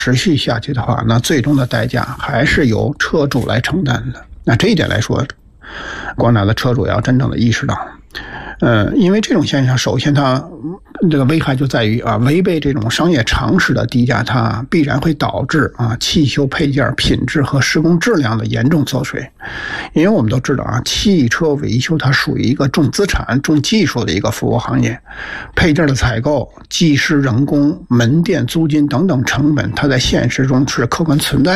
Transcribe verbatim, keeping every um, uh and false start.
持续下去的话，那最终的代价还是由车主来承担的。那这一点来说，广大的车主要真正的意识到，呃，因为这种现象，首先它这个危害就在于啊，违背这种商业常识的低价，它必然会导致啊汽修配件品质和施工质量的严重缩水。因为我们都知道啊，汽车维修它属于一个重资产、重技术的一个服务行业，配件的采购、技师、人工、门店租金等等成本，它在现实中是客观存在